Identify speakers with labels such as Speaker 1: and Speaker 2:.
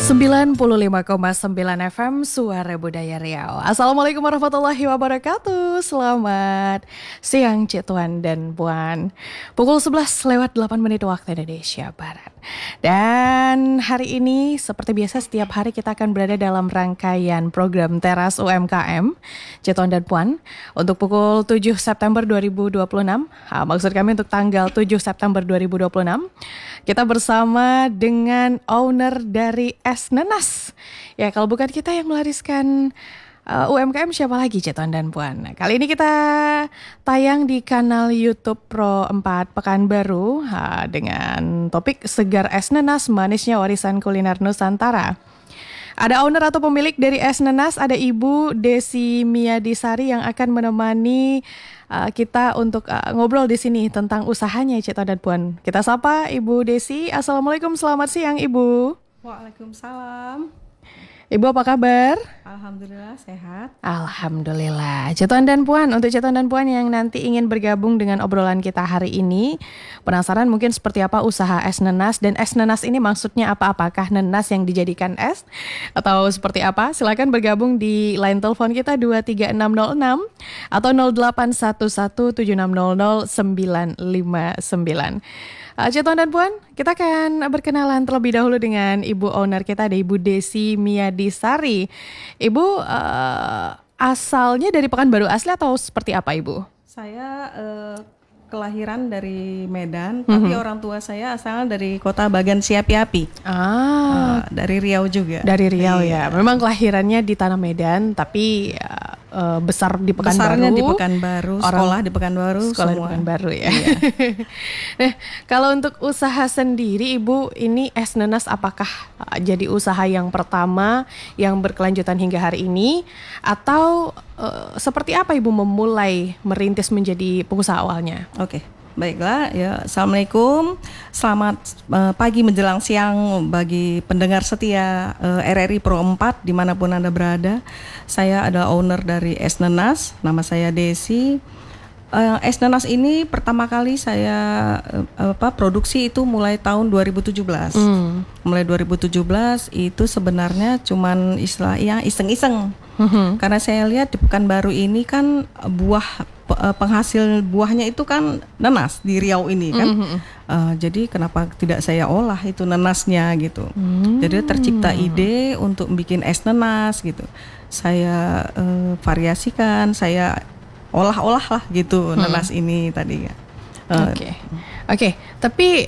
Speaker 1: 95,9 FM Suara Budaya Riau. Assalamualaikum warahmatullahi wabarakatuh. Selamat siang Cik Tuan dan Puan. Pukul 11 lewat 8 menit waktu Indonesia Barat. Dan hari ini seperti biasa setiap hari kita akan berada dalam rangkaian program Teras UMKM Cik Tuan dan Puan untuk pukul 7 September 2026. Maksud kami untuk tanggal 7 September 2026. Kita bersama dengan owner dari Es Nenas. Ya, kalau bukan kita yang melariskan UMKM, siapa lagi Cik Tuan dan Puan? Nah, kali ini kita tayang di kanal YouTube Pro 4 Pekanbaru dengan topik Segar Es Nenas, Manisnya Warisan Kuliner Nusantara. Ada owner atau pemilik dari Es Nenas, ada Ibu Desi Miadisari yang akan menemani kita untuk ngobrol di sini tentang usahanya Cik Tuan dan Puan. Kita sapa Ibu Desi. Assalamualaikum, selamat siang Ibu.
Speaker 2: Waalaikumsalam.
Speaker 1: Ibu apa kabar?
Speaker 2: Alhamdulillah sehat.
Speaker 1: Alhamdulillah. Cik Tuan dan Puan, untuk Cik Tuan dan Puan yang nanti ingin bergabung dengan obrolan kita hari ini, penasaran mungkin seperti apa usaha Es Nenas, dan Es Nenas ini maksudnya apa? Apakah nenas yang dijadikan es atau seperti apa? Silakan bergabung di line telepon kita 23606 atau 081176000959. Cik Tuan dan Puan, kita akan berkenalan terlebih dahulu dengan Ibu owner kita, ada Ibu Desi Miadisari. Ibu asalnya dari Pekanbaru asli atau seperti apa Ibu?
Speaker 2: Saya kelahiran dari Medan, tapi orang tua saya asalnya dari kota Bagan Siapi-api. Dari Riau juga.
Speaker 1: Dari Riau ya. Memang kelahirannya di tanah Medan, tapi besar di Pekanbaru.
Speaker 2: Besarnya di Pekanbaru, sekolah di Pekanbaru,
Speaker 1: sekolah
Speaker 2: semua.
Speaker 1: di Pekanbaru ya. Iya. Nah, kalau untuk usaha sendiri Ibu, ini Es Nenas apakah jadi usaha yang pertama yang berkelanjutan hingga hari ini, atau seperti apa Ibu memulai merintis menjadi pengusaha awalnya?
Speaker 2: Oke. Baiklah, ya. Assalamualaikum. Selamat pagi menjelang siang bagi pendengar setia RRI Pro 4 dimanapun Anda berada. Saya adalah owner dari Es Nenas. Nama saya Desi. Es Nenas ini pertama kali saya produksi itu mulai tahun 2017. Mulai 2017 itu sebenarnya cuman istilah yang iseng-iseng. Karena saya lihat di Pekanbaru ini kan penghasil buahnya itu kan nenas di Riau ini kan. Jadi kenapa tidak saya olah itu nenasnya gitu. Jadi tercipta ide untuk bikin es nenas gitu. Saya variasikan, saya olah-olah lah gitu nenas ini tadi ya.
Speaker 1: Oke. Tapi